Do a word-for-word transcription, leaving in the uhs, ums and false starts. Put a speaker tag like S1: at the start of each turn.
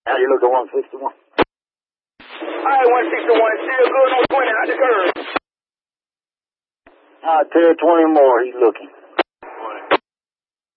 S1: How you look at one sixty-one?
S2: Alright, one sixty-one, still good on twenty, out the curve.
S1: I'll tell you twenty more, he's looking.